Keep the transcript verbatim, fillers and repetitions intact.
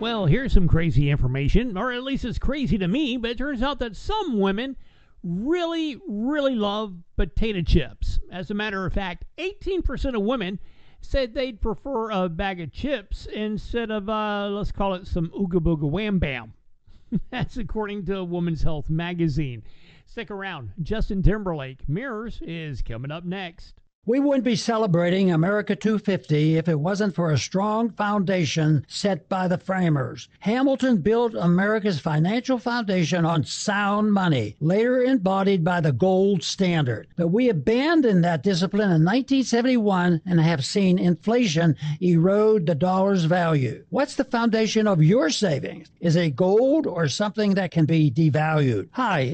Well, here's some crazy information, or at least it's crazy to me, but it turns out that some women really, really love potato chips. As a matter of fact, eighteen percent of women said they'd prefer a bag of chips instead of, uh, let's call it some Ooga Booga Wham Bam. That's according to Women's Health magazine. Stick around. Justin Timberlake, Mirrors, is coming up next. We wouldn't be celebrating America two fifty if it wasn't for a strong foundation set by the framers. Hamilton built America's financial foundation on sound money, later embodied by the gold standard. But we abandoned that discipline in nineteen seventy-one and have seen inflation erode the dollar's value. What's the foundation of your savings? Is it gold or something that can be devalued? Hi,